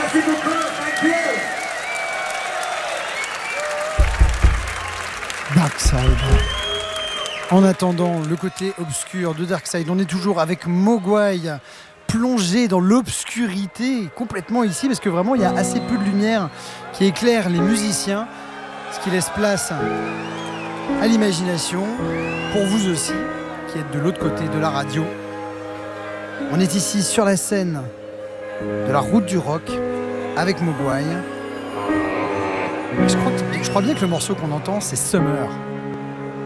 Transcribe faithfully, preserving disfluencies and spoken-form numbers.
Merci beaucoup. Thank you. Darkside. En attendant le côté obscur de Darkside, on est toujours avec Mogwai, plongé dans l'obscurité complètement ici, parce que vraiment il y a assez peu de lumière qui éclaire les musiciens, ce qui laisse place à l'imagination pour vous aussi qui êtes de l'autre côté de la radio. On est ici sur la scène de la route du rock avec Mogwai. Je crois, que, je crois bien que le morceau qu'on entend c'est Summer.